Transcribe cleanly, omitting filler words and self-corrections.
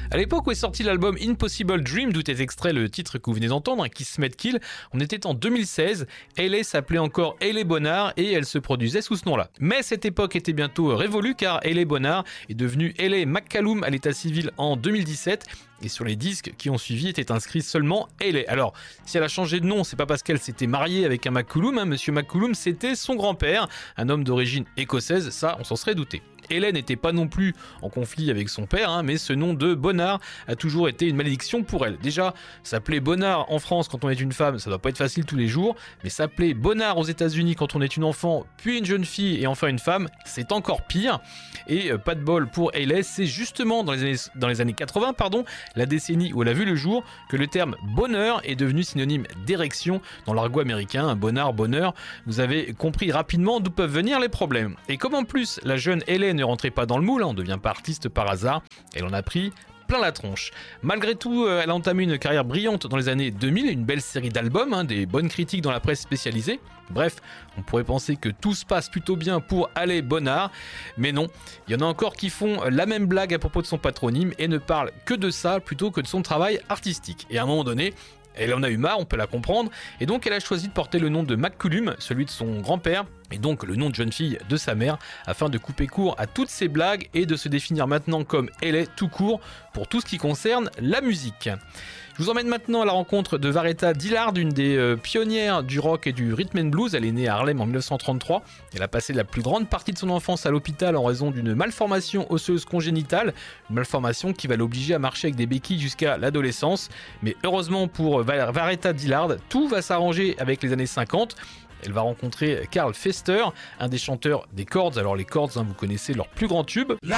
À l'époque où est sorti l'album Impossible Dream, d'où est extrait le titre que vous venez d'entendre, Kiss Met Kill, on était en 2016, Hayley s'appelait encore Hayley Bonnard et elle se produisait sous ce nom-là. Mais cette époque était bientôt révolue car Hayley Bonnard est devenue Hayley McCallum à l'état civil en 2017 et sur les disques qui ont suivi était inscrit seulement Hayley. Alors, si elle a changé de nom, c'est pas parce qu'elle s'était mariée avec un McCallum, Monsieur McCallum, c'était son grand-père, un homme d'origine écossaise, ça on s'en serait douté. Hayley n'était pas non plus en conflit avec son père, mais ce nom de Bonnard a toujours été une malédiction pour elle. Déjà, s'appeler Bonnard en France quand on est une femme, ça doit pas être facile tous les jours, mais s'appeler Bonnard aux États-Unis quand on est une enfant, puis une jeune fille et enfin une femme, c'est encore pire. Et pas de bol pour Hayley, c'est justement dans les années 80, la décennie où elle a vu le jour, que le terme bonheur est devenu synonyme d'érection dans l'argot américain. Bonnard, bonheur, vous avez compris rapidement d'où peuvent venir les problèmes. Et comme en plus la jeune Hayley ne rentrait pas dans le moule, on ne devient pas artiste par hasard, elle en a pris plein la tronche. Malgré tout, elle a entamé une carrière brillante dans les années 2000, une belle série d'albums, des bonnes critiques dans la presse spécialisée. Bref, on pourrait penser que tout se passe plutôt bien pour Hayley Bonnard, mais non, il y en a encore qui font la même blague à propos de son patronyme et ne parlent que de ça plutôt que de son travail artistique. Et à un moment donné, elle en a eu marre, on peut la comprendre, et donc elle a choisi de porter le nom de McCallum, celui de son grand-père, et donc le nom de jeune fille de sa mère, afin de couper court à toutes ces blagues et de se définir maintenant comme Hayley tout court pour tout ce qui concerne la musique. Je vous emmène maintenant à la rencontre de Varetta Dillard, une des pionnières du rock et du rhythm and blues. Elle est née à Harlem en 1933. Elle a passé la plus grande partie de son enfance à l'hôpital en raison d'une malformation osseuse congénitale, une malformation qui va l'obliger à marcher avec des béquilles jusqu'à l'adolescence. Mais heureusement pour Varetta Dillard, tout va s'arranger avec les années 50. Elle va rencontrer Carl Fester, un des chanteurs des Chords. Alors les Chords, vous connaissez leur plus grand tube. La